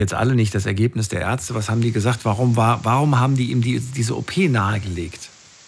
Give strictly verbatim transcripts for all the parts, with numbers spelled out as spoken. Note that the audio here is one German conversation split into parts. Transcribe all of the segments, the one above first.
jetzt alle nicht das Ergebnis der Ärzte. Was haben die gesagt? Warum, war, warum haben die ihm die, diese O P nahegelegt?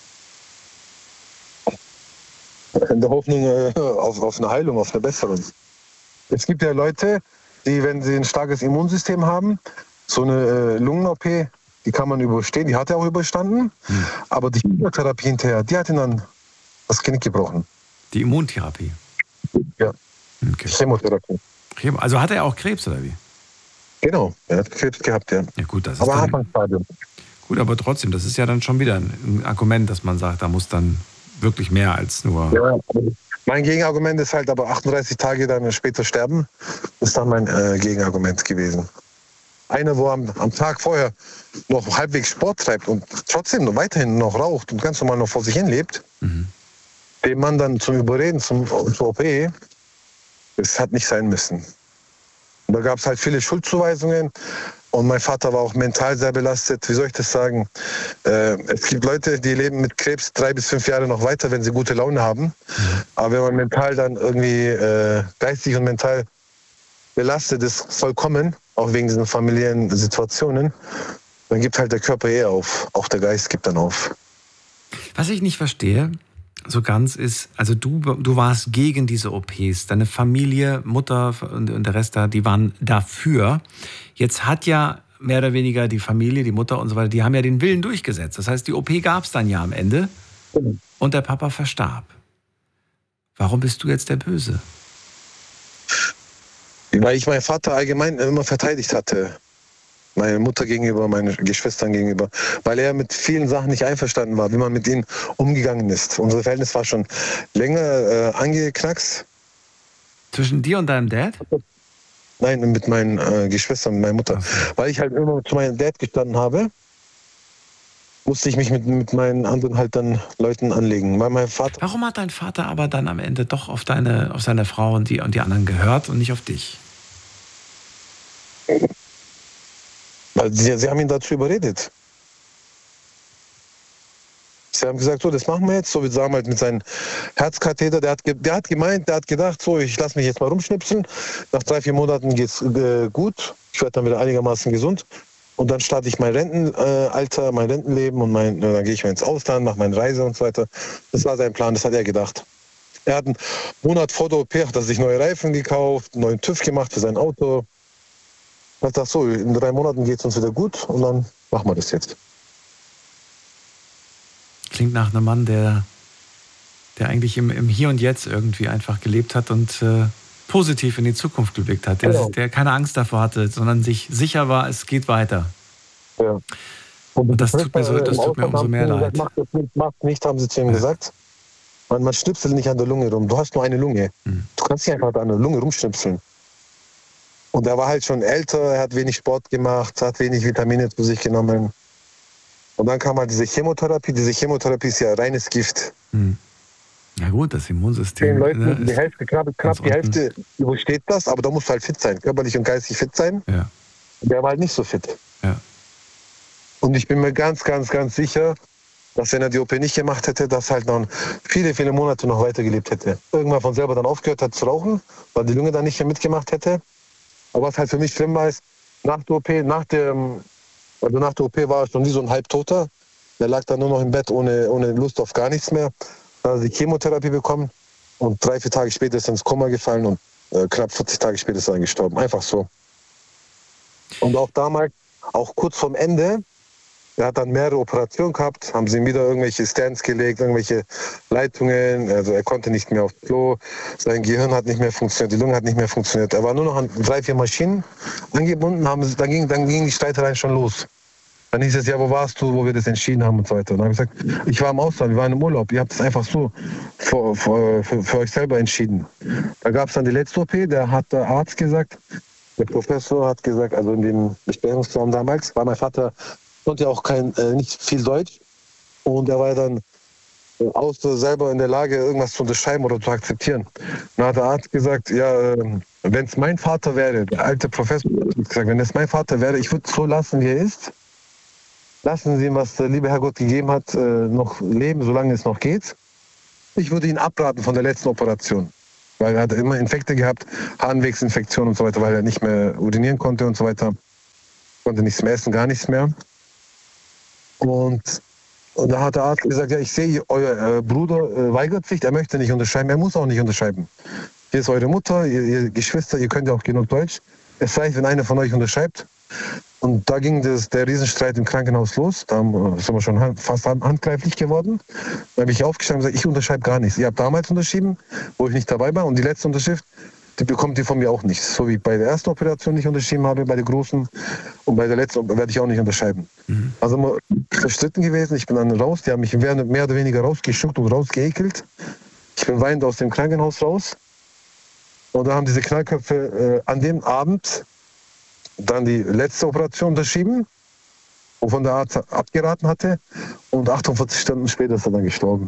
In der Hoffnung äh, auf, auf eine Heilung, auf eine Besserung. Es gibt ja Leute, die, wenn sie ein starkes Immunsystem haben, so eine äh, Lungen-O P, die kann man überstehen, die hat er auch überstanden. Hm. Aber die Chemotherapie hinterher, die hat ihn dann das Genick gebrochen. Die Immuntherapie? Ja, okay. Chemotherapie. Also hat er auch Krebs, oder wie? Genau, er hat Krebs gehabt, ja. Ja gut, das ist aber dann, gut, aber trotzdem, das ist ja dann schon wieder ein Argument, dass man sagt, da muss dann wirklich mehr als nur... Ja, mein Gegenargument ist halt aber achtunddreißig Tage dann später sterben, ist dann mein äh, Gegenargument gewesen. Einer, wo am, am Tag vorher noch halbwegs Sport treibt und trotzdem noch weiterhin noch raucht und ganz normal noch vor sich hin lebt, mhm. den Mann dann zum Überreden, zum, zur O P, das hat nicht sein müssen. Und da gab es halt viele Schuldzuweisungen und mein Vater war auch mental sehr belastet. Wie soll ich das sagen? Äh, es gibt Leute, die leben mit Krebs drei bis fünf Jahre noch weiter, wenn sie gute Laune haben. Mhm. Aber wenn man mental dann irgendwie äh, geistig und mental belastet ist, vollkommen, auch wegen diesen familiären Situationen, dann gibt halt der Körper eher auf. Auch der Geist gibt dann auf. Was ich nicht verstehe, so ganz ist, also du, du warst gegen diese O Ps, deine Familie, Mutter und, und der Rest da, die waren dafür. Jetzt hat ja mehr oder weniger die Familie, die Mutter und so weiter, die haben ja den Willen durchgesetzt. Das heißt, die O P gab es dann ja am Ende und der Papa verstarb. Warum bist du jetzt der Böse? Weil ich meinen Vater allgemein immer verteidigt hatte. Meine Mutter gegenüber, meine Geschwistern gegenüber. Weil er mit vielen Sachen nicht einverstanden war, wie man mit ihnen umgegangen ist. Unser Verhältnis war schon länger äh, angeknackst. Zwischen dir und deinem Dad? Nein, mit meinen äh, Geschwistern, mit meiner Mutter. Okay. Weil ich halt immer zu meinem Dad gestanden habe, musste ich mich mit, mit meinen anderen halt dann Leuten anlegen. Weil mein Vater... Warum hat dein Vater aber dann am Ende doch auf, deine, auf seine Frau und die, und die anderen gehört und nicht auf dich? Weil sie, sie haben ihn dazu überredet. Sie haben gesagt, so, das machen wir jetzt. So wie damals mit seinem Herzkatheter. Der hat, der hat gemeint, der hat gedacht, so, ich lasse mich jetzt mal rumschnipseln. Nach drei, vier Monaten geht's äh, gut. Ich werde dann wieder einigermaßen gesund. Und dann starte ich mein Rentenalter, äh, mein Rentenleben und mein, äh, dann gehe ich mal ins Ausland, mache meine Reise und so weiter. Das war sein Plan, das hat er gedacht. Er hat einen Monat vor der O P, hat er sich neue Reifen gekauft, einen neuen TÜV gemacht für sein Auto. Ich dachte, so, in drei Monaten geht es uns wieder gut und dann machen wir das jetzt. Klingt nach einem Mann, der, der eigentlich im, im Hier und Jetzt irgendwie einfach gelebt hat und äh, positiv in die Zukunft geblickt hat. Der, genau. der keine Angst davor hatte, sondern sich sicher war, es geht weiter. Ja. Und, und das tut mir, so, das tut mir umso mehr leid. Macht das nicht, macht nicht, haben sie zu ihm ja. gesagt. Man, man schnipselt nicht an der Lunge rum. Du hast nur eine Lunge. Hm. Du kannst nicht einfach an der Lunge rumschnipseln. Und er war halt schon älter, er hat wenig Sport gemacht, hat wenig Vitamine zu sich genommen. Und dann kam halt diese Chemotherapie. Diese Chemotherapie ist ja reines Gift. Hm. Ja gut, das Immunsystem. Den Leuten, ne, die Hälfte, knapp, knapp die Hälfte übersteht das, aber da musst du halt fit sein, körperlich und geistig fit sein. Ja. Und der war halt nicht so fit. Ja. Und ich bin mir ganz, ganz, ganz sicher, dass wenn er die O P nicht gemacht hätte, dass halt noch viele, viele Monate noch weitergelebt hätte. Irgendwann von selber dann aufgehört hat zu rauchen, weil die Lunge dann nicht mehr mitgemacht hätte. Aber was halt für mich schlimm war, ist, nach der O P, nach dem, also nach der O P war er schon wie so ein Halbtoter. Der lag dann nur noch im Bett ohne, ohne Lust auf gar nichts mehr. Dann hat er die Chemotherapie bekommen und drei, vier Tage später ist er ins Koma gefallen und äh, knapp vierzig Tage später ist er gestorben. Einfach so. Und auch damals, auch kurz vorm Ende, er hat dann mehrere Operationen gehabt, haben sie ihm wieder irgendwelche Stents gelegt, irgendwelche Leitungen, also er konnte nicht mehr aufs Klo, sein Gehirn hat nicht mehr funktioniert, die Lunge hat nicht mehr funktioniert. Er war nur noch an drei, vier Maschinen angebunden, haben sie, dann, ging, dann gingen die Streitereien schon los. Dann hieß es, ja, wo warst du, wo wir das entschieden haben und so weiter. Und dann habe ich gesagt, ich war im Ausland, wir waren im Urlaub, ihr habt das einfach so für, für, für, für euch selber entschieden. Da gab es dann die letzte O P, da hat der Arzt gesagt, der Professor hat gesagt, also in dem Besprechungsraum damals, war mein Vater, konnte ja auch kein, äh, nicht viel Deutsch und er war dann äh, außer selber in der Lage, irgendwas zu unterschreiben oder zu akzeptieren. Dann hat der Arzt gesagt, ja, äh, wenn es mein Vater wäre, der alte Professor hat gesagt, wenn es mein Vater wäre, ich würde es so lassen, wie er ist. Lassen Sie ihn, was der liebe Herrgott gegeben hat, äh, noch leben, solange es noch geht. Ich würde ihn abraten von der letzten Operation. Weil er hat immer Infekte gehabt, Harnwegsinfektion und so weiter, weil er nicht mehr urinieren konnte und so weiter. konnte nichts mehr essen, gar nichts mehr. Und, und da hat der Arzt gesagt, ja, ich sehe, euer äh, Bruder äh, weigert sich, er möchte nicht unterschreiben, er muss auch nicht unterschreiben. Hier ist eure Mutter, ihr, ihr Geschwister, ihr könnt ja auch genug Deutsch. Es reicht, wenn einer von euch unterschreibt. Und da ging das, der Riesenstreit im Krankenhaus los. Da sind wir schon fast handgreiflich geworden. Da habe ich aufgestanden und gesagt, ich unterschreibe gar nichts. Ihr habt damals unterschrieben, wo ich nicht dabei war. Und die letzte Unterschrift, die bekommt ihr von mir auch nicht. So wie bei der ersten Operation nicht unterschrieben habe, bei der großen. Und bei der letzten werde ich auch nicht unterschreiben. Mhm. Also immer verstritten gewesen. Ich bin dann raus. Die haben mich mehr oder weniger rausgeschuckt und rausgeekelt. Ich bin weinend aus dem Krankenhaus raus. Und da haben diese Knallköpfe äh, an dem Abend dann die letzte Operation unterschrieben, wovon der Arzt abgeraten hatte. Und achtundvierzig Stunden später ist er dann gestorben.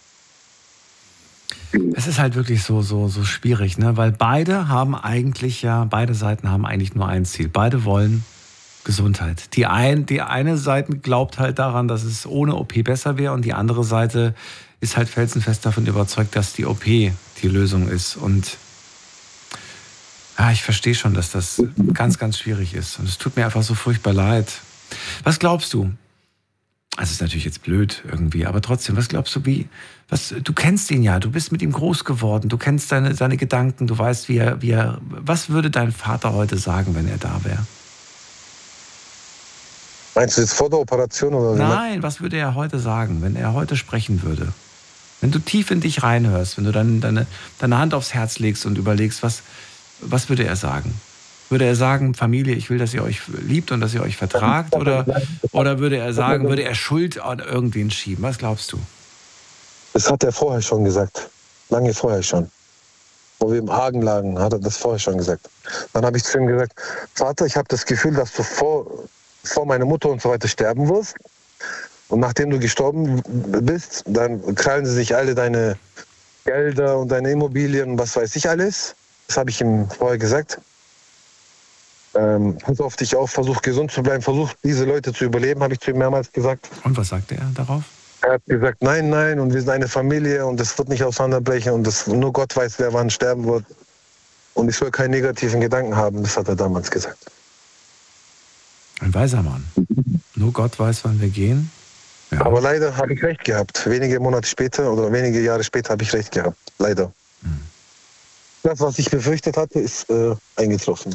Es ist halt wirklich so, so, so schwierig, ne? Weil beide haben eigentlich ja, beide Seiten haben eigentlich nur ein Ziel. Beide wollen Gesundheit. Die, ein, die eine Seite glaubt halt daran, dass es ohne O P besser wäre, und die andere Seite ist halt felsenfest davon überzeugt, dass die O P die Lösung ist. Und ja, ich verstehe schon, dass das ganz, ganz schwierig ist. Und es tut mir einfach so furchtbar leid. Was glaubst du? Also es ist natürlich jetzt blöd irgendwie, aber trotzdem, was glaubst du, wie, was, du kennst ihn ja, du bist mit ihm groß geworden, du kennst seine, seine Gedanken, du weißt, wie er, wie er, was würde dein Vater heute sagen, wenn er da wäre? Meinst du jetzt vor der Operation? Oder Nein, was würde er heute sagen, wenn er heute sprechen würde? Wenn du tief in dich reinhörst, wenn du dann deine, deine Hand aufs Herz legst und überlegst, was, was würde er sagen? Würde er sagen, Familie, ich will, dass ihr euch liebt und dass ihr euch vertragt? Oder, oder würde er sagen, würde er Schuld an irgendwen schieben? Was glaubst du? Das hat er vorher schon gesagt. Lange vorher schon. Wo wir im Argen lagen, hat er das vorher schon gesagt. Dann habe ich zu ihm gesagt, Vater, ich habe das Gefühl, dass du vor, vor meiner Mutter und so weiter sterben wirst. Und nachdem du gestorben bist, dann krallen sie sich alle deine Gelder und deine Immobilien und was weiß ich alles. Das habe ich ihm vorher gesagt. Ähm, pass auf dich auf, versuch gesund zu bleiben, versuch diese Leute zu überleben, habe ich zu ihm mehrmals gesagt. Und was sagte er darauf? Er hat gesagt, nein, nein, und wir sind eine Familie und es wird nicht auseinanderbrechen und das, nur Gott weiß, wer wann sterben wird. Und ich soll keine negativen Gedanken haben, das hat er damals gesagt. Ein weiser Mann. Nur Gott weiß, wann wir gehen. Ja. Aber leider habe ich recht gehabt. Wenige Monate später oder wenige Jahre später habe ich recht gehabt. Leider. Hm. Das, was ich befürchtet hatte, ist äh, eingetroffen.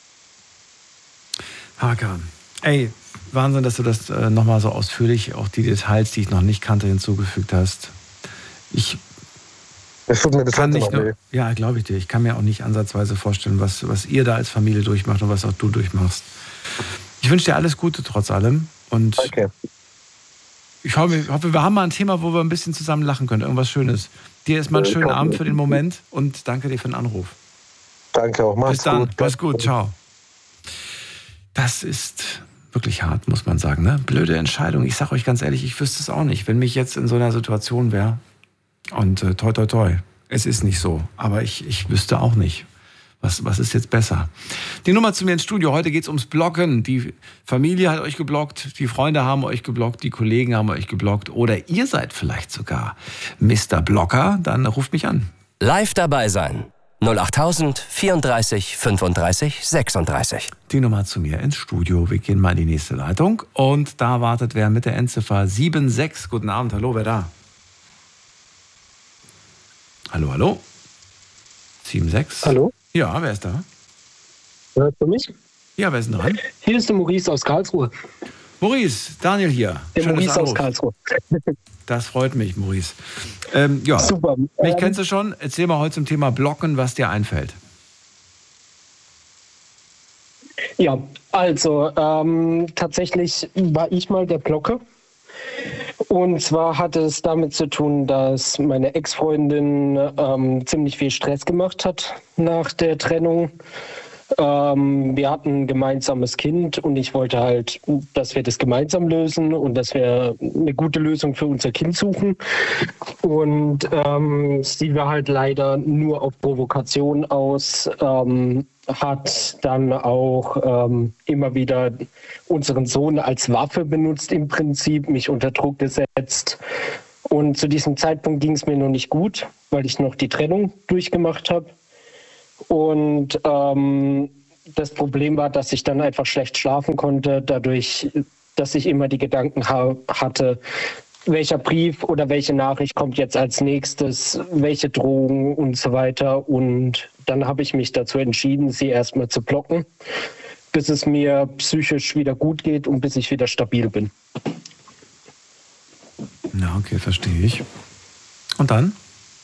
Hakan, ey, Wahnsinn, dass du das äh, nochmal so ausführlich, auch die Details, die ich noch nicht kannte, hinzugefügt hast. Ich das tut mir bis kann heute nicht noch nur, weh. Ja, glaube ich dir. Ich kann mir auch nicht ansatzweise vorstellen, was, was ihr da als Familie durchmacht und was auch du durchmachst. Ich wünsche dir alles Gute trotz allem. Und okay. ich hoffe, hoffe, wir haben mal ein Thema, wo wir ein bisschen zusammen lachen können. Irgendwas Schönes. Dir erstmal einen schönen ja, Abend für den Moment und danke dir für den Anruf. Danke auch. Mach's Bis dann. gut. Mach's gut. Ciao. Das ist wirklich hart, muss man sagen. Ne? Blöde Entscheidung. Ich sage euch ganz ehrlich, ich wüsste es auch nicht. Wenn mich jetzt in so einer Situation wäre und äh, toi, toi, toi, es ist nicht so. Aber ich, ich wüsste auch nicht, was, was ist jetzt besser. Die Nummer zu mir ins Studio. Heute geht es ums Blocken. Die Familie hat euch geblockt, die Freunde haben euch geblockt, die Kollegen haben euch geblockt oder ihr seid vielleicht sogar Mister Blocker. Dann ruft mich an. Live dabei sein. null achttausend vierunddreißig fünfunddreißig sechsunddreißig. Die Nummer zu mir ins Studio. Wir gehen mal in die nächste Leitung. Und da wartet wer mit der Endziffer sieben sechs. Guten Abend, hallo, wer da? Hallo, hallo? sieben sechs. Hallo? Ja, wer ist da? Hört du mich? Ja, wer ist denn dran? Hier ist der Maurice aus Karlsruhe. Maurice, Daniel hier. Der Schön, Maurice aus Karlsruhe. Das freut mich, Maurice. Ähm, ja, super. Mich ähm, kennst du schon. Erzähl mal heute zum Thema Blocken, was dir einfällt. Ja, also ähm, tatsächlich war ich mal der Blocker. Und zwar hatte es damit zu tun, dass meine Ex-Freundin ähm, ziemlich viel Stress gemacht hat nach der Trennung. Ähm, wir hatten ein gemeinsames Kind und ich wollte halt, dass wir das gemeinsam lösen und dass wir eine gute Lösung für unser Kind suchen. Und ähm, sie war halt leider nur auf Provokation aus, ähm, hat dann auch ähm, immer wieder unseren Sohn als Waffe benutzt im Prinzip, mich unter Druck gesetzt. Und zu diesem Zeitpunkt ging es mir noch nicht gut, weil ich noch die Trennung durchgemacht habe. Und ähm, das Problem war, dass ich dann einfach schlecht schlafen konnte, dadurch, dass ich immer die Gedanken ha- hatte, welcher Brief oder welche Nachricht kommt jetzt als nächstes, welche Drohungen und so weiter. Und dann habe ich mich dazu entschieden, sie erstmal zu blocken, bis es mir psychisch wieder gut geht und bis ich wieder stabil bin. Ja, okay, verstehe ich. Und dann?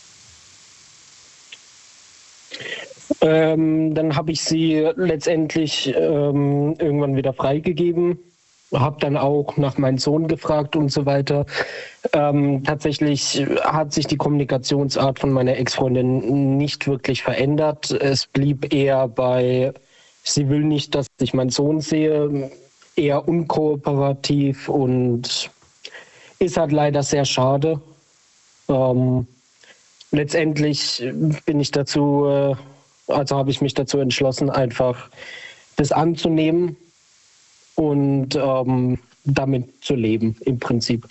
Ähm, dann habe ich sie letztendlich ähm, irgendwann wieder freigegeben, habe dann auch nach meinem Sohn gefragt und so weiter. Ähm, tatsächlich hat sich die Kommunikationsart von meiner Ex-Freundin nicht wirklich verändert. Es blieb eher bei, sie will nicht, dass ich meinen Sohn sehe, eher unkooperativ und ist halt leider sehr schade. Ähm, letztendlich bin ich dazu... Äh, Also habe ich mich dazu entschlossen, einfach das anzunehmen und ähm, damit zu leben, im Prinzip.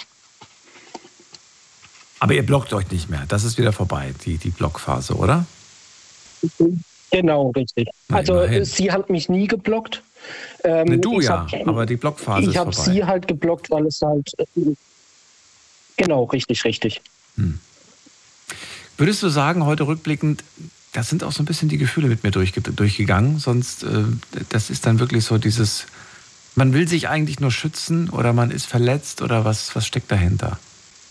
Aber ihr blockt euch nicht mehr. Das ist wieder vorbei, die, die Blockphase, oder? Genau, richtig. Na, also immerhin. sie hat mich nie geblockt. Ähm, Ne, du ich ja, hab, aber die Blockphase ist Ich habe vorbei. sie halt geblockt, weil es halt... äh, Genau, richtig, richtig. Hm. Würdest du sagen, heute rückblickend, das sind auch so ein bisschen die Gefühle mit mir durchge durchgegangen, sonst, äh, das ist dann wirklich so dieses, man will sich eigentlich nur schützen oder man ist verletzt oder was, was steckt dahinter?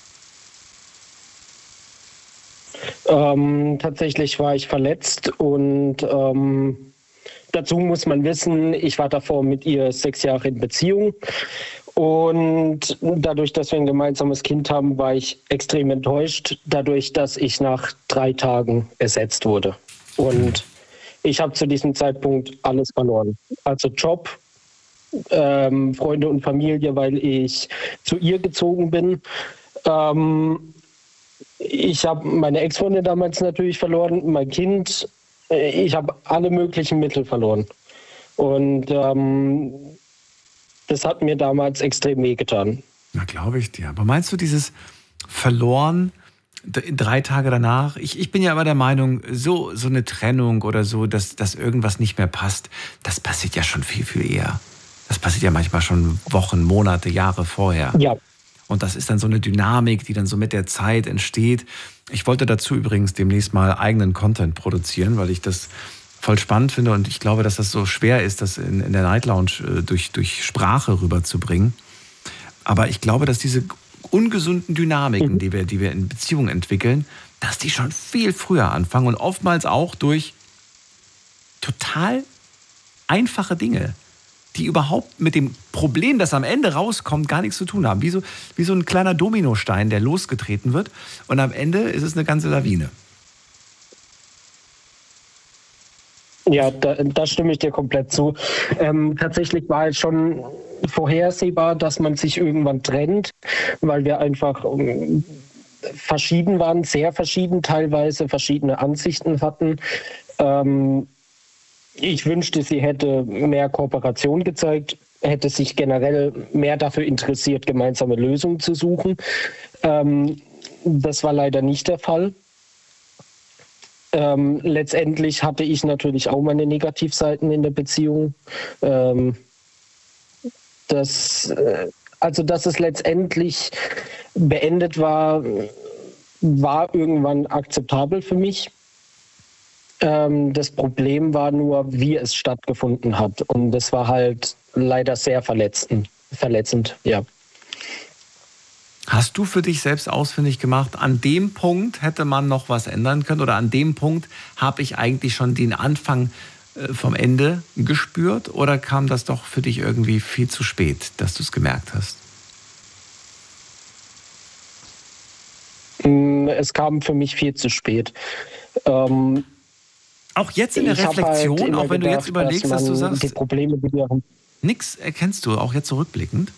Ähm, tatsächlich war ich verletzt und ähm, dazu muss man wissen, ich war davor mit ihr sechs Jahre in Beziehung und dadurch, dass wir ein gemeinsames Kind haben, war ich extrem enttäuscht, dadurch, dass ich nach drei Tagen ersetzt wurde. Und ich habe zu diesem Zeitpunkt alles verloren. Also Job, ähm, Freunde und Familie, weil ich zu ihr gezogen bin. Ähm, Ich habe meine Ex-Freundin damals natürlich verloren, mein Kind. Ich habe alle möglichen Mittel verloren. Und ähm, das hat mir damals extrem wehgetan. Na, glaube ich dir. Aber meinst du dieses verloren d- drei Tage danach? Ich, ich bin ja immer der Meinung, so, so eine Trennung oder so, dass, dass irgendwas nicht mehr passt, das passiert ja schon viel, viel eher. Das passiert ja manchmal schon Wochen, Monate, Jahre vorher. Ja. Und das ist dann so eine Dynamik, die dann so mit der Zeit entsteht. Ich wollte dazu übrigens demnächst mal eigenen Content produzieren, weil ich das voll spannend finde und ich glaube, dass das so schwer ist, das in, in der Night Lounge äh, durch, durch Sprache rüberzubringen. Aber ich glaube, dass diese ungesunden Dynamiken, Mhm. die wir, die wir in Beziehungen entwickeln, dass die schon viel früher anfangen und oftmals auch durch total einfache Dinge, die überhaupt mit dem Problem, das am Ende rauskommt, gar nichts zu tun haben. Wie so, wie so ein kleiner Dominostein, der losgetreten wird und am Ende ist es eine ganze Lawine. Ja, da, da stimme ich dir komplett zu. Ähm, tatsächlich war es schon vorhersehbar, dass man sich irgendwann trennt, weil wir einfach ähm, verschieden waren, sehr verschieden, teilweise verschiedene Ansichten hatten. Ähm, ich wünschte, sie hätte mehr Kooperation gezeigt, hätte sich generell mehr dafür interessiert, gemeinsame Lösungen zu suchen. Ähm, das war leider nicht der Fall. Ähm, letztendlich hatte ich natürlich auch meine Negativseiten in der Beziehung. Ähm, das, äh, also, dass es letztendlich beendet war, war irgendwann akzeptabel für mich. Ähm, das Problem war nur, wie es stattgefunden hat. Und das war halt leider sehr verletzend, verletzend, ja. Hast du für dich selbst ausfindig gemacht, an dem Punkt hätte man noch was ändern können oder an dem Punkt habe ich eigentlich schon den Anfang äh, vom Ende gespürt oder kam das doch für dich irgendwie viel zu spät, dass du es gemerkt hast? Es kam für mich viel zu spät. Ähm, Auch jetzt in der ich hab Reflexion, halt immer auch wenn du jetzt gedacht, überlegst, dass, dass du man die sagst, Probleme, die wir haben, nix erkennst du, auch jetzt zurückblickend?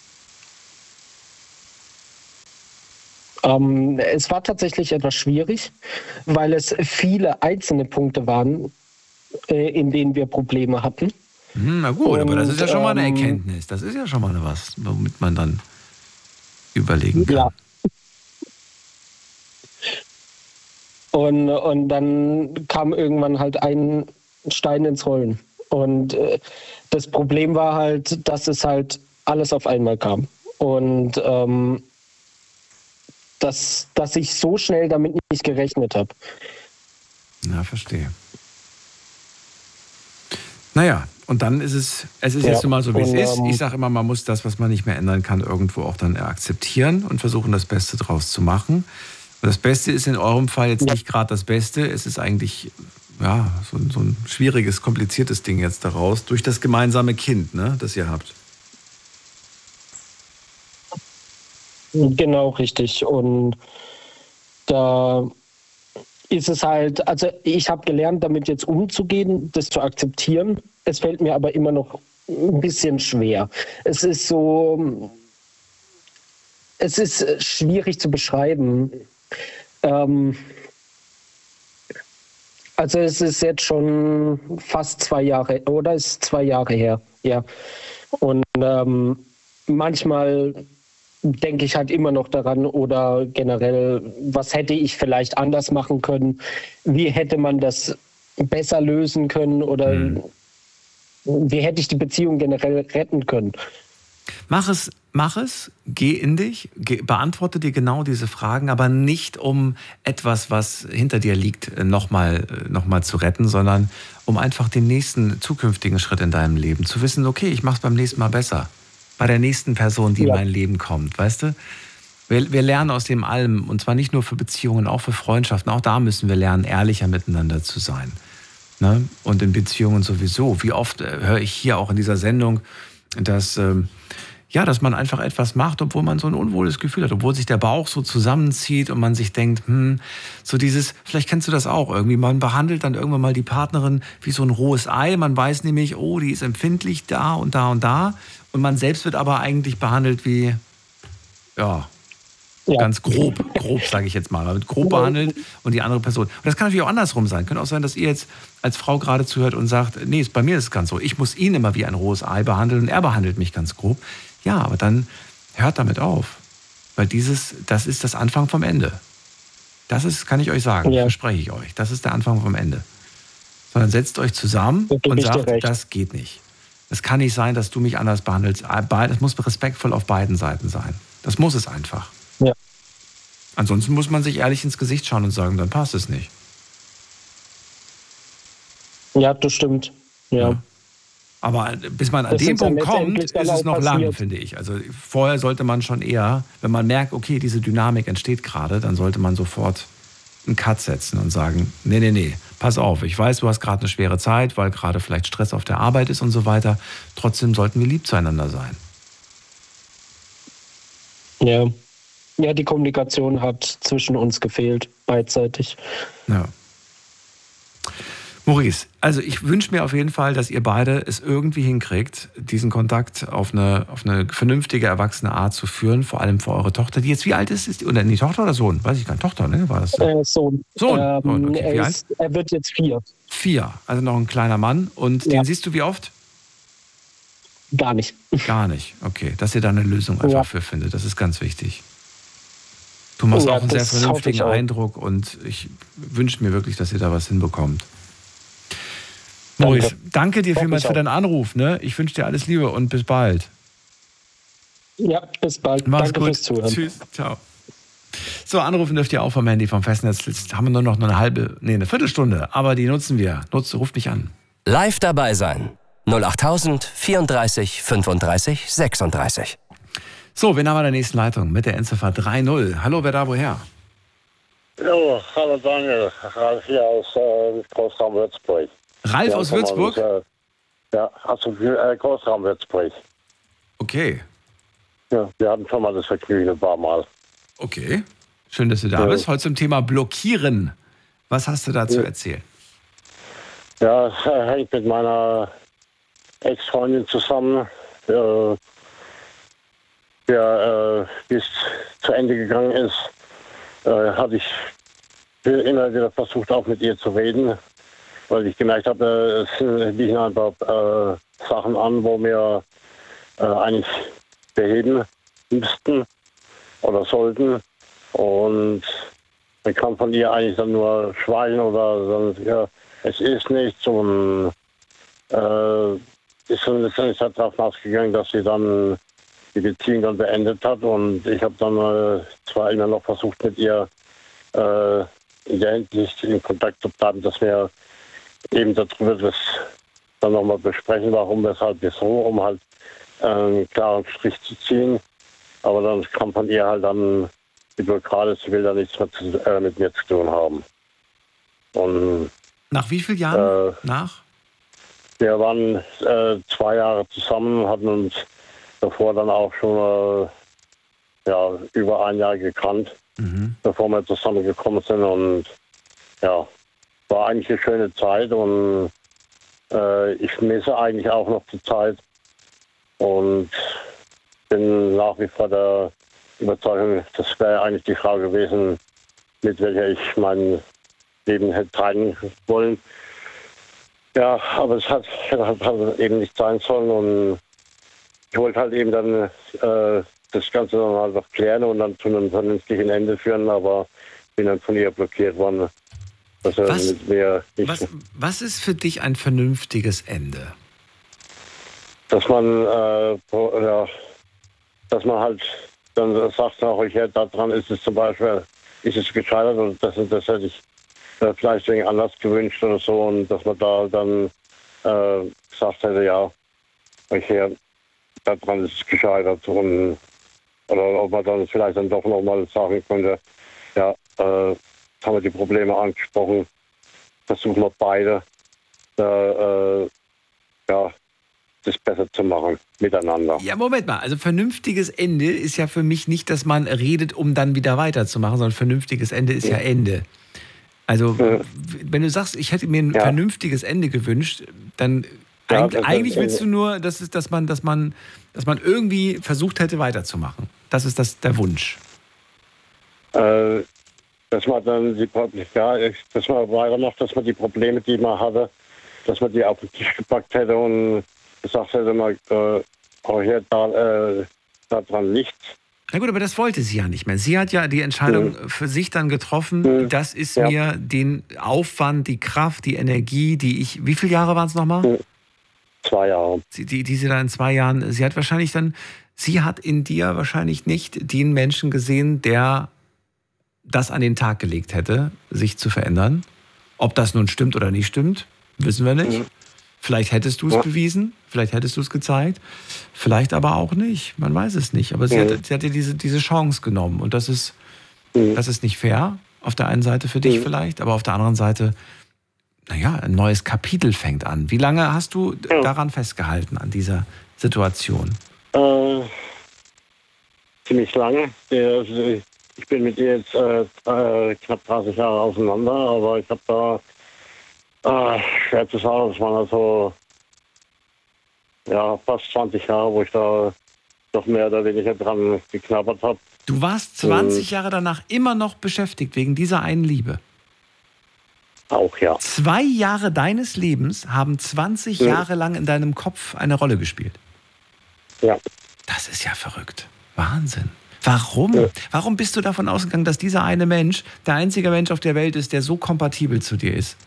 Ähm, es war tatsächlich etwas schwierig, weil es viele einzelne Punkte waren, äh, in denen wir Probleme hatten. Hm, na gut, aber das ist ja Und, schon mal eine ähm, Erkenntnis. Das ist ja schon mal was, womit man dann überlegen kann. Ja. Und, und dann kam irgendwann halt ein Stein ins Rollen. Und äh, das Problem war halt, dass es halt alles auf einmal kam. Und ähm, dass, dass ich so schnell damit nicht gerechnet habe. Na, verstehe. Naja, und dann ist es, es ist Ja, jetzt nun mal so, wie es und, ist. ähm, Ich sage immer, man muss das, was man nicht mehr ändern kann, irgendwo auch dann akzeptieren und versuchen, das Beste draus zu machen. Und das Beste ist in eurem Fall jetzt Ja. nicht gerade das Beste. Es ist eigentlich, ja, so, ein- so ein schwieriges, kompliziertes Ding jetzt daraus, durch das gemeinsame Kind, ne, das ihr habt. Genau, richtig. Und da ist es halt, also ich habe gelernt, damit jetzt umzugehen, das zu akzeptieren. Es fällt mir aber immer noch ein bisschen schwer. Es ist so, es ist schwierig zu beschreiben. Ähm, also es ist jetzt schon fast zwei Jahre, oder es ist zwei Jahre her, ja. Und ähm, manchmal denke ich halt immer noch daran oder generell, was hätte ich vielleicht anders machen können? Wie hätte man das besser lösen können oder Mhm. wie hätte ich die Beziehung generell retten können? Mach es, mach es, geh in dich, geh, beantworte dir genau diese Fragen, aber nicht um etwas, was hinter dir liegt, nochmal noch mal zu retten, sondern um einfach den nächsten zukünftigen Schritt in deinem Leben zu wissen, okay, ich mach's beim nächsten Mal besser. Bei der nächsten Person, die Ja. in mein Leben kommt, weißt du? Wir, wir lernen aus dem allem, und zwar nicht nur für Beziehungen, auch für Freundschaften. Auch da müssen wir lernen, ehrlicher miteinander zu sein. Ne? Und in Beziehungen sowieso. Wie oft äh, höre ich hier auch in dieser Sendung, dass, ähm, ja, dass man einfach etwas macht, obwohl man so ein unwohles Gefühl hat, obwohl sich der Bauch so zusammenzieht und man sich denkt, hm, so dieses, vielleicht kennst du das auch irgendwie, man behandelt dann irgendwann mal die Partnerin wie so ein rohes Ei. Man weiß nämlich, oh, die ist empfindlich da und da und da. Und man selbst wird aber eigentlich behandelt wie, ja, Ja. ganz grob, grob sage ich jetzt mal, aber wird grob behandelt und die andere Person. Und das kann natürlich auch andersrum sein. Könnte auch sein, dass ihr jetzt als Frau gerade zuhört und sagt, nee, ist- bei mir ist es ganz so. Ich muss ihn immer wie ein rohes Ei behandeln und er behandelt mich ganz grob. Ja, aber dann hört damit auf. Weil dieses, das ist das Anfang vom Ende. Das ist, kann ich euch sagen, Ja. verspreche ich euch. Das ist der Anfang vom Ende. Sondern setzt euch zusammen Da gebe und ich dir sagt, recht. das geht nicht. Es kann nicht sein, dass du mich anders behandelst. Es muss respektvoll auf beiden Seiten sein. Das muss es einfach. Ja. Ansonsten muss man sich ehrlich ins Gesicht schauen und sagen, dann passt es nicht. Ja, das stimmt. Ja. Ja. Aber bis man an Das den ist dann Punkt kommt, letztendlich dann ist es auch noch lange, passiert. finde ich. Also vorher sollte man schon eher, wenn man merkt, okay, diese Dynamik entsteht gerade, dann sollte man sofort einen Cut setzen und sagen, nee, nee, nee, pass auf, ich weiß, du hast gerade eine schwere Zeit, weil gerade vielleicht Stress auf der Arbeit ist und so weiter. Trotzdem sollten wir lieb zueinander sein. Ja. Ja, die Kommunikation hat zwischen uns gefehlt, beidseitig. Ja. Maurice, also ich wünsche mir auf jeden Fall, dass ihr beide es irgendwie hinkriegt, diesen Kontakt auf eine, auf eine vernünftige, erwachsene Art zu führen, vor allem für eure Tochter, die jetzt wie alt ist? ist die, oder die Tochter oder Sohn? Weiß ich gar nicht. Tochter, ne? War das? Äh, Sohn. Sohn. Ähm, Sohn, okay. Wie er, alt? ist, er wird jetzt vier. Vier, also noch ein kleiner Mann. Und Ja. den siehst du wie oft? Gar nicht. Gar nicht. Okay, dass ihr da eine Lösung einfach Ja. für findet, das ist ganz wichtig. Du machst Ja, auch einen sehr das hoffe vernünftigen ich auch. Eindruck und ich wünsche mir wirklich, dass ihr da was hinbekommt. Maurice, danke dir Hoffe vielmals ich für auch. deinen Anruf. Ne? Ich wünsche dir alles Liebe und bis bald. Ja, bis bald. Mach's Danke gut. fürs Zuhören. Tschüss. Ciao. So, anrufen dürft ihr auch vom Handy, vom Festnetz. Jetzt haben wir nur noch eine halbe, nee, eine Viertelstunde, aber die nutzen wir. Nutzt, ruft mich an. Live dabei sein. null acht tausend vierunddreißig fünfunddreißig sechsunddreißig. So, wen haben wir in der nächsten Leitung? Mit der Endziffer drei null. Hallo, wer da woher? Jo, hallo Daniel, Ralf hier aus äh, Großraum Würzburg. Ralf Wir aus haben schon mal Würzburg? uns, äh, ja, also äh, Großraum Würzburg. Okay, Ja, wir hatten schon mal das Vergnügen ein paar Mal. okay. Schön, dass du da Ja. bist. Heute zum Thema Blockieren. Was hast du da zu Ja. erzählen? Ja, es äh, hängt mit meiner Ex-Freundin zusammen. Äh, der, äh, bis zu Ende gegangen ist, äh, hatte ich immer wieder versucht, auch mit ihr zu reden, weil ich gemerkt habe, es liegen einfach äh, Sachen an, wo wir äh, eigentlich beheben müssten oder sollten. Und man kann von ihr eigentlich dann nur schweigen oder sagen, ja, es ist nichts. Und äh, ist dann letztendlich darauf ausgegangen, dass sie dann die Beziehung dann beendet hat. Und ich habe dann äh, zwar immer noch versucht, mit ihr äh, in der Hinsicht in Kontakt zu bleiben, dass wir eben darüber das dann nochmal besprechen, warum, weshalb, wieso, um halt äh, einen klaren Strich zu ziehen. Aber dann kam von ihr halt dann die Blockade, sie will da nichts mehr zu, äh, mit mir zu tun haben. Und nach wie vielen Jahren? Äh, nach? Wir waren äh, zwei Jahre zusammen, hatten uns davor dann auch schon äh, ja, über ein Jahr gekannt, mhm. bevor wir zusammengekommen sind. Und ja, war eigentlich eine schöne Zeit und äh, ich misse eigentlich auch noch die Zeit und bin nach wie vor der Überzeugung, das wäre eigentlich die Frau gewesen, mit welcher ich mein Leben hätte teilen wollen. Ja, aber es hat, hat, hat eben nicht sein sollen und ich wollte halt eben dann äh, das Ganze dann halt noch klären und dann zu einem vernünftigen Ende führen, aber bin dann von ihr blockiert worden. Dass er was, mit mir nicht was, was ist für dich ein vernünftiges Ende? Dass man, äh, ja, dass man halt dann sagt, auch ich hätte daran ist es zum Beispiel, ist es gescheitert und das, das hätte ich äh, vielleicht wegen anders gewünscht oder so und dass man da dann äh, gesagt hätte, ja, okay, daran ist es gescheitert und oder ob man dann vielleicht dann doch nochmal sagen könnte, ja, äh, haben wir die Probleme angesprochen, versuchen wir beide äh, äh, ja, das besser zu machen, miteinander. Ja, Moment mal. Also vernünftiges Ende ist ja für mich nicht, dass man redet, um dann wieder weiterzumachen, sondern vernünftiges Ende ist ja, ja Ende. Also ja. wenn du sagst, ich hätte mir ein ja. vernünftiges Ende gewünscht, dann ja, eigentlich, eigentlich willst du nur, dass, es, dass, man, dass, man, dass man irgendwie versucht hätte, weiterzumachen. Das ist das, der Wunsch. Äh, dass man dann die ja, dass man weitermacht, dass man die Probleme, die man hatte, dass man die auf den Tisch gepackt hätte und gesagt hätte, man äh, auch hier da, äh, daran nichts. Na gut, aber das wollte sie ja nicht mehr. Sie hat ja die Entscheidung mhm. für sich dann getroffen, mhm. das ist ja. mir den Aufwand, die Kraft, die Energie, die ich, wie viele Jahre waren es nochmal? Mhm. Zwei Jahre. Sie, die, die sie da in zwei Jahren, sie hat wahrscheinlich dann, sie hat in dir wahrscheinlich nicht den Menschen gesehen, der das an den Tag gelegt hätte, sich zu verändern. Ob das nun stimmt oder nicht stimmt, wissen wir nicht. Mhm. Vielleicht hättest du es ja. bewiesen, vielleicht hättest du es gezeigt, vielleicht aber auch nicht. Man weiß es nicht. Aber sie, mhm. hat, sie hat dir diese, diese Chance genommen. Und das ist, mhm. das ist nicht fair. Auf der einen Seite für dich mhm. vielleicht, aber auf der anderen Seite, naja, ein neues Kapitel fängt an. Wie lange hast du ja. daran festgehalten, an dieser Situation? Äh, ziemlich lange. Ich bin mit ihr jetzt äh, knapp dreißig Jahre auseinander, aber ich habe da Ah, schwer zu sagen, das waren also ja, fast zwanzig Jahre, wo ich da noch mehr oder weniger dran geknabbert habe. Du warst zwanzig Und Jahre danach immer noch beschäftigt wegen dieser einen Liebe? Auch, ja. Zwei Jahre deines Lebens haben zwanzig mhm. Jahre lang in deinem Kopf eine Rolle gespielt? Ja. Das ist ja verrückt. Wahnsinn. Warum? Ja. Warum bist du davon ausgegangen, dass dieser eine Mensch der einzige Mensch auf der Welt ist, der so kompatibel zu dir ist?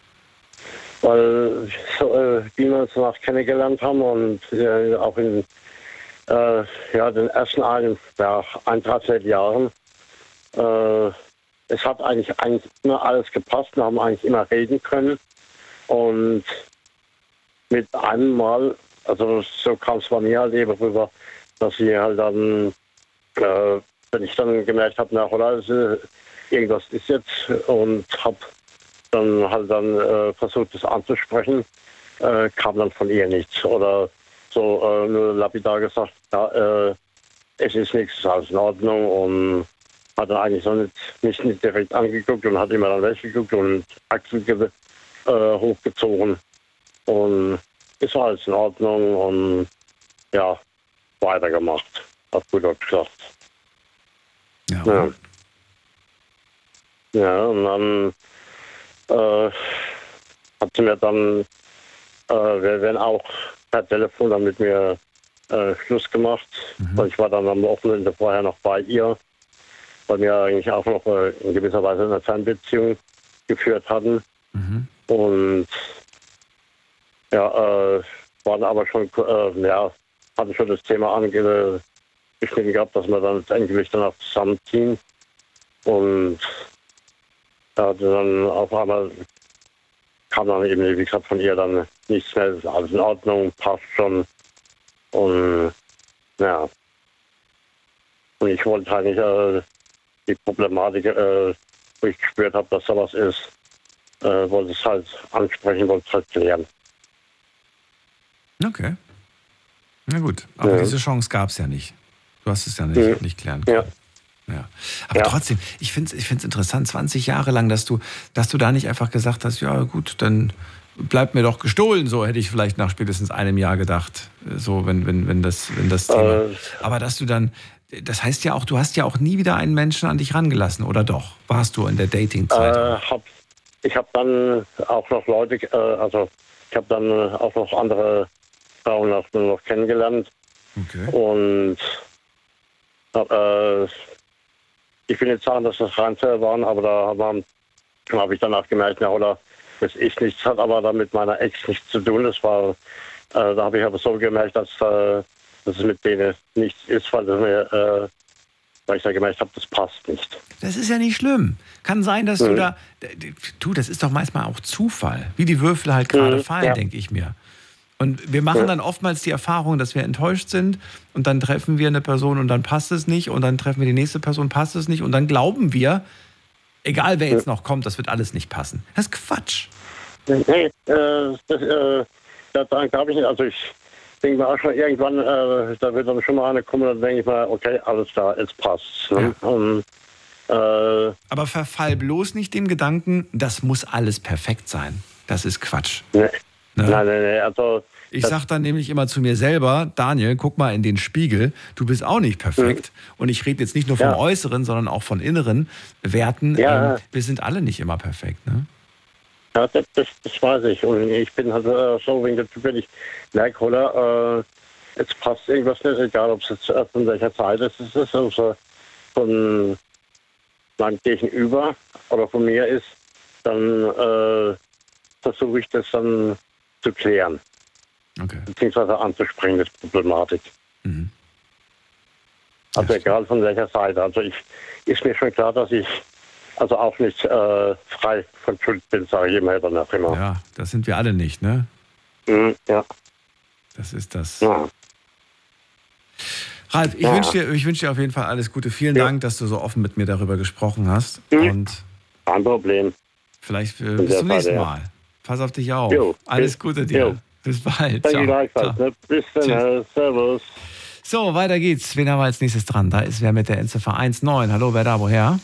Weil so, äh, wie wir uns danach kennengelernt haben und äh, auch in äh, ja, den ersten ein, ja, ein Dreiviertel Jahren, äh, es hat eigentlich, eigentlich immer alles gepasst. Wir haben eigentlich immer reden können und mit einem Mal, also so kam es bei mir halt eben rüber, dass sie halt dann, äh, wenn ich dann gemerkt habe, na oder, irgendwas ist jetzt und habe dann halt dann äh, versucht, das anzusprechen, äh, kam dann von ihr nichts. Oder so äh, nur lapidar gesagt, ja, äh, es ist nichts, es ist alles in Ordnung. Und hat dann eigentlich so nicht, mich nicht direkt angeguckt und hat immer dann weggeguckt und Achseln äh, hochgezogen. Und ist alles in Ordnung und ja, weitergemacht, hat gut gesagt. Ja. Ja. Ja, und dann Äh, hat sie mir dann, äh, wir werden auch per Telefon dann mit mir äh, Schluss gemacht. Mhm. Und ich war dann am Wochenende vorher noch bei ihr, weil wir eigentlich auch noch äh, in gewisser Weise eine Fernbeziehung geführt hatten. Mhm. Und ja, äh, waren aber schon, äh, ja, hatten schon das Thema angeschnitten gehabt, dass wir dann endlich dann auch zusammenziehen. Und ja, dann auf einmal kam dann eben, wie gesagt, von ihr dann nichts mehr, ist alles in Ordnung, passt schon. Und ja, und ich wollte eigentlich äh, die Problematik, äh, wo ich gespürt habe, dass da was ist, äh, wollte es halt ansprechen, wollte es halt klären. Okay. Na gut, aber ja. diese Chance gab es ja nicht. Du hast es ja nicht, mhm. nicht klären können. Ja. Ja. Aber ja. trotzdem, ich finde es ich find's interessant, zwanzig Jahre lang, dass du, dass du da nicht einfach gesagt hast, ja gut, dann bleibt mir doch gestohlen, so hätte ich vielleicht nach spätestens einem Jahr gedacht, so wenn, wenn, wenn das, wenn das Thema. Äh, aber dass du dann, das heißt ja auch, du hast ja auch nie wieder einen Menschen an dich rangelassen, oder doch? Warst du in der Dating-Zeit? Äh, hab, ich habe dann auch noch Leute, äh, also ich habe dann auch noch andere Frauen noch, noch kennengelernt. Okay. Und äh, ich will nicht sagen, dass das Reinfälle waren, aber da habe hab ich danach gemerkt, ja, oder das ist nichts, hat aber dann mit meiner Ex nichts zu tun. Das war, äh, da habe ich aber so gemerkt, dass, äh, dass es mit denen nichts ist, weil, das mir, äh, weil ich da gemerkt habe, das passt nicht. Das ist ja nicht schlimm. Kann sein, dass mhm. du da, du, das ist doch manchmal auch Zufall, wie die Würfel halt gerade mhm, fallen, ja. denke ich mir. Und wir machen dann oftmals die Erfahrung, dass wir enttäuscht sind und dann treffen wir eine Person und dann passt es nicht und dann treffen wir die nächste Person, passt es nicht und dann glauben wir, egal wer jetzt noch kommt, das wird alles nicht passen. Das ist Quatsch. Nee, äh, das, äh, daran glaube ich nicht. Also ich denke mal auch schon irgendwann, äh, da wird dann schon mal eine kommen, dann denke ich mal, okay, alles klar, es passt. Ne? Ja. Und, äh, aber verfall bloß nicht dem Gedanken, das muss alles perfekt sein. Das ist Quatsch. Nee. Ne? Nein, nein, nein, also... Ich sage dann nämlich immer zu mir selber, Daniel, guck mal in den Spiegel, du bist auch nicht perfekt. Mhm. Und ich rede jetzt nicht nur vom ja. Äußeren, sondern auch von inneren Werten. Ja. Ähm, wir sind alle nicht immer perfekt, ne? Ja, das, das, das weiß ich. Und ich bin halt äh, so wegen der Typ, wenn ich merke, oder, äh, jetzt passt irgendwas nicht, egal ob es jetzt äh, von welcher Zeit es ist, also von meinem Gegenüber oder von mir ist, dann äh, versuche ich das dann zu klären. Okay. Beziehungsweise anzusprechen, das Problematik. Mhm. Also ja, egal von welcher Seite. Also ich ist mir schon klar, dass ich also auch nicht äh, frei von Schuld bin, sage ich immer danach immer. Ja, das sind wir alle nicht, ne? Mhm, ja. Das ist das. Ja. Ralf, ich ja. wünsche dir, ich wünsch dir auf jeden Fall alles Gute. Vielen ja. Dank, dass du so offen mit mir darüber gesprochen hast. Mhm. Und kein Problem. Vielleicht äh, bis zum nächsten Mal. Ja. Pass auf dich auf. Jo. Alles Gute dir. Jo. Bis bald. Ciao. Ciao. Bis dann. Servus. So, weiter geht's. Wen haben wir als nächstes dran? Da ist wer mit der Endziffer eins neun. Hallo, wer da? Woher?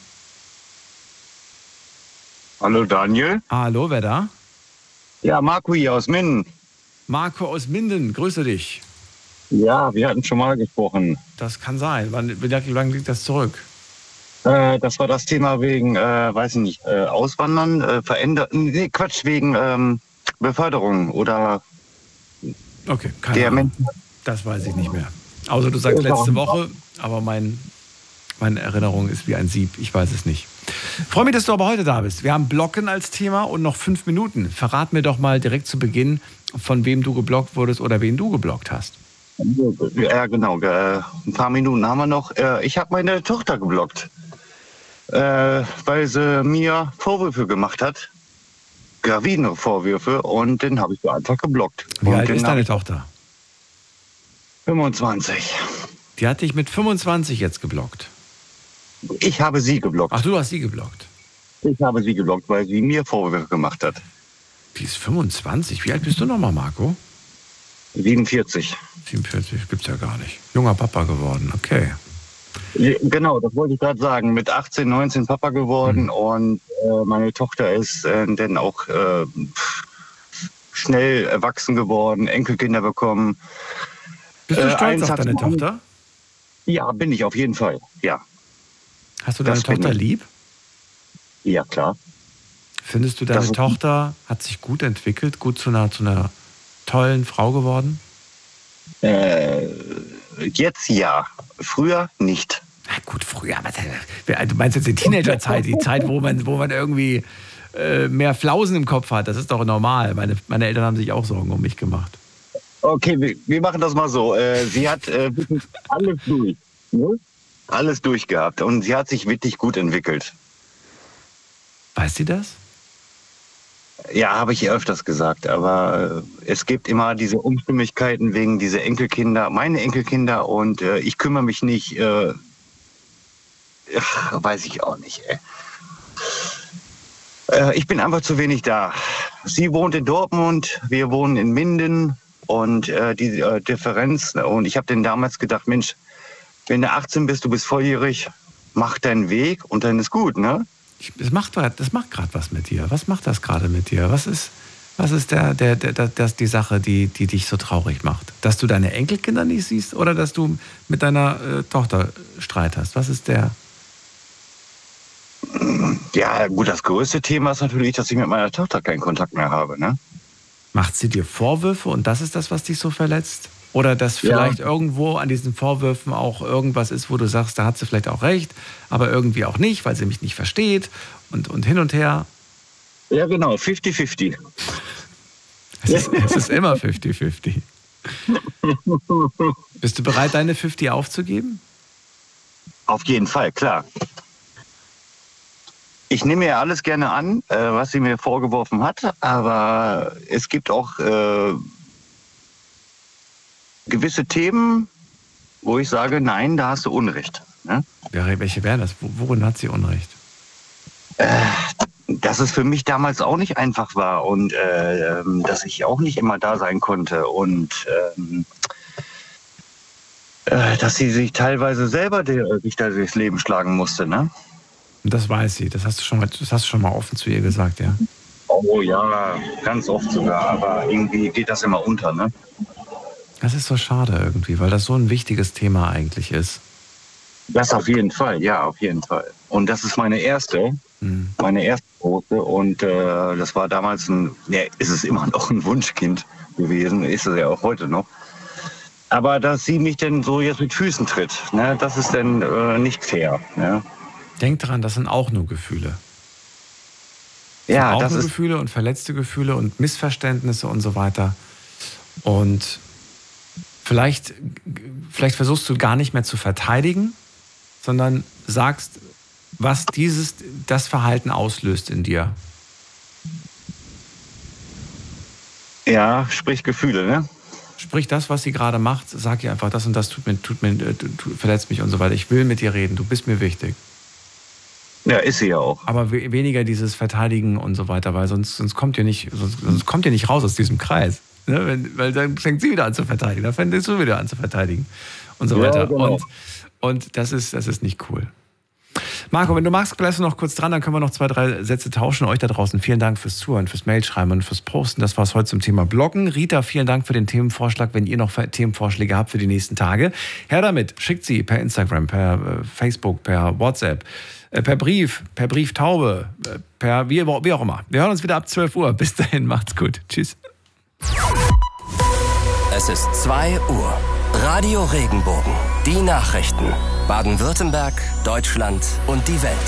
Hallo, Daniel. Hallo, wer da? Ja, Marco hier aus Minden. Marco aus Minden, grüße dich. Ja, wir hatten schon mal gesprochen. Das kann sein. Wann, wie lange liegt das zurück? Äh, das war das Thema wegen, äh, weiß ich nicht, äh, Auswandern, äh, verändern, nee, Quatsch, wegen ähm, Beförderung oder... Okay, keine Ahnung. Das weiß ich nicht mehr. Außer du sagst letzte Woche, aber mein, meine Erinnerung ist wie ein Sieb. Ich weiß es nicht. Freue mich, dass du aber heute da bist. Wir haben Blocken als Thema und noch fünf Minuten. Verrat mir doch mal direkt zu Beginn, von wem du geblockt wurdest oder wen du geblockt hast. Ja, genau. Ein paar Minuten haben wir noch. Ich habe meine Tochter geblockt, weil sie mir Vorwürfe gemacht hat. Gravierende Vorwürfe, und den habe ich einfach geblockt. Wie und alt ist deine Tochter? fünfundzwanzig. Die hat dich mit fünfundzwanzig jetzt geblockt? Ich habe sie geblockt. Ach, du hast sie geblockt? Ich habe sie geblockt, weil sie mir Vorwürfe gemacht hat. Die ist fünfundzwanzig. Wie alt bist du nochmal, Marco? siebenundvierzig. siebenundvierzig gibt's ja gar nicht. Junger Papa geworden, okay. Genau, das wollte ich gerade sagen. Mit achtzehn, neunzehn Papa geworden, mhm. und äh, meine Tochter ist äh, dann auch äh, schnell erwachsen geworden, Enkelkinder bekommen. Bist du stolz äh, auf deine Tochter? Ja, bin ich auf jeden Fall, ja. Hast du deine das Tochter lieb? Ja, klar. Findest du, deine das Tochter hat sich gut entwickelt, gut zu einer, zu einer tollen Frau geworden? Äh, jetzt ja, früher nicht. Na gut, früher. Du meinst jetzt die Teenagerzeit, die Zeit, wo man, wo man irgendwie äh, mehr Flausen im Kopf hat. Das ist doch normal. Meine, meine Eltern haben sich auch Sorgen um mich gemacht. Okay, wir, wir machen das mal so. Äh, sie hat äh, wirklich alles durch. Ne? Alles durchgehabt. Und sie hat sich wirklich gut entwickelt. Weiß sie das? Ja, habe ich ihr öfters gesagt. Aber äh, es gibt immer diese Unstimmigkeiten wegen dieser Enkelkinder, meine Enkelkinder. Und äh, ich kümmere mich nicht. Äh, ach, weiß ich auch nicht, ey. Äh, ich bin einfach zu wenig da. Sie wohnt in Dortmund, wir wohnen in Minden. Und äh, die äh, Differenz, und ich habe denen damals gedacht, Mensch, wenn du achtzehn bist, du bist volljährig, mach deinen Weg und dann ist gut, ne? Das macht, das macht gerade was mit dir. Was macht das gerade mit dir? Was ist, was ist der, der, der, der, das, die Sache, die, die dich so traurig macht? Dass du deine Enkelkinder nicht siehst oder dass du mit deiner äh, Tochter Streit hast? Was ist der... Ja, gut, das größte Thema ist natürlich, dass ich mit meiner Tochter keinen Kontakt mehr habe, ne? Macht sie dir Vorwürfe und das ist das, was dich so verletzt? Oder dass vielleicht ja. irgendwo an diesen Vorwürfen auch irgendwas ist, wo du sagst, da hat sie vielleicht auch recht, aber irgendwie auch nicht, weil sie mich nicht versteht und, und hin und her? Ja, genau, fifty fifty. Es ist, es ist immer fifty fifty. Bist du bereit, deine fünfzig aufzugeben? Auf jeden Fall, klar. Ich nehme ja alles gerne an, äh, was sie mir vorgeworfen hat, aber es gibt auch äh, gewisse Themen, wo ich sage, nein, da hast du Unrecht. Ne? Welche wären das? Worin hat sie Unrecht? Äh, dass es für mich damals auch nicht einfach war und äh, dass ich auch nicht immer da sein konnte und ähm, äh, dass sie sich teilweise selber sich da durchs Leben schlagen musste, ne? Und das weiß sie, das hast du schon mal, das hast du schon mal offen zu ihr gesagt, ja? Oh ja, ganz oft sogar, aber irgendwie geht das immer unter, ne? Das ist so schade irgendwie, weil das so ein wichtiges Thema eigentlich ist. Das auf jeden Fall, ja, auf jeden Fall. Und das ist meine erste, hm. meine erste große und äh, das war damals ein, ja, ist es immer noch ein Wunschkind gewesen, ist es ja auch heute noch. Aber dass sie mich denn so jetzt mit Füßen tritt, ne, das ist dann äh, nicht fair, ne? Denk dran, das sind auch nur Gefühle. Das ja, sind auch das nur ist Gefühle und verletzte Gefühle und Missverständnisse und so weiter. Und vielleicht, vielleicht versuchst du gar nicht mehr zu verteidigen, sondern sagst, was dieses, das Verhalten auslöst in dir. Ja, sprich Gefühle, ne? Sprich das, was sie gerade macht, sag ihr einfach, das und das tut mir, tut mir, tut, verletzt mich und so weiter. Ich will mit dir reden, du bist mir wichtig. Ja, ist sie ja auch. Aber we- weniger dieses Verteidigen und so weiter, weil sonst, sonst kommt ihr nicht, sonst, sonst kommt ihr nicht raus aus diesem Kreis. Ne? Wenn, weil dann fängt sie wieder an zu verteidigen, dann fängst du wieder an zu verteidigen und so weiter. Ja, genau. Und, und das ist, das ist nicht cool. Marco, wenn du magst, bleibst du noch kurz dran, dann können wir noch zwei, drei Sätze tauschen. Euch da draußen, vielen Dank fürs Zuhören, fürs Mailschreiben und fürs Posten. Das war es heute zum Thema Bloggen. Rita, vielen Dank für den Themenvorschlag. Wenn ihr noch Themenvorschläge habt für die nächsten Tage, her damit. Schickt sie per Instagram, per äh, Facebook, per WhatsApp, äh, per Brief, per Brieftaube, äh, per wie, wie auch immer. Wir hören uns wieder ab zwölf Uhr. Bis dahin, macht's gut. Tschüss. Es ist zwei Uhr. Radio Regenbogen. Die Nachrichten. Baden-Württemberg, Deutschland und die Welt.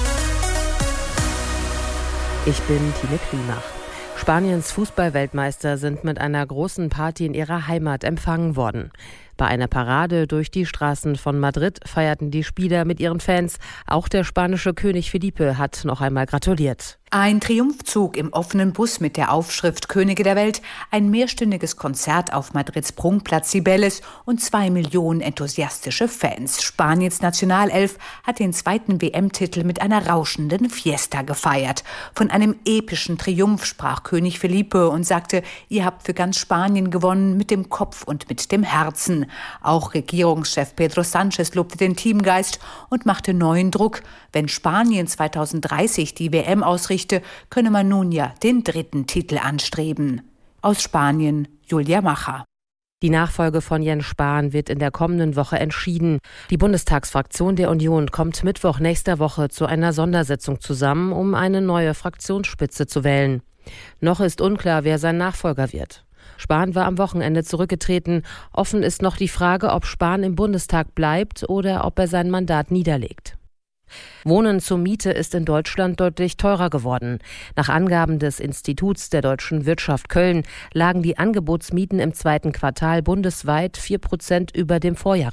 Ich bin Tine Klimach. Spaniens Fußballweltmeister sind mit einer großen Party in ihrer Heimat empfangen worden. Bei einer Parade durch die Straßen von Madrid feierten die Spieler mit ihren Fans. Auch der spanische König Felipe hat noch einmal gratuliert. Ein Triumphzug im offenen Bus mit der Aufschrift Könige der Welt, ein mehrstündiges Konzert auf Madrids Prunkplatz Cibeles und zwei Millionen enthusiastische Fans. Spaniens Nationalelf hat den zweiten W M-Titel mit einer rauschenden Fiesta gefeiert. Von einem epischen Triumph sprach König Felipe und sagte, ihr habt für ganz Spanien gewonnen, mit dem Kopf und mit dem Herzen. Auch Regierungschef Pedro Sánchez lobte den Teamgeist und machte neuen Druck. Wenn Spanien zweitausenddreißig die W M ausrichte, könne man nun ja den dritten Titel anstreben. Aus Spanien, Julia Macher. Die Nachfolge von Jens Spahn wird in der kommenden Woche entschieden. Die Bundestagsfraktion der Union kommt Mittwoch nächster Woche zu einer Sondersitzung zusammen, um eine neue Fraktionsspitze zu wählen. Noch ist unklar, wer sein Nachfolger wird. Spahn war am Wochenende zurückgetreten. Offen ist noch die Frage, ob Spahn im Bundestag bleibt oder ob er sein Mandat niederlegt. Wohnen zur Miete ist in Deutschland deutlich teurer geworden. Nach Angaben des Instituts der deutschen Wirtschaft Köln lagen die Angebotsmieten im zweiten Quartal bundesweit vier Prozent über dem Vorjahr.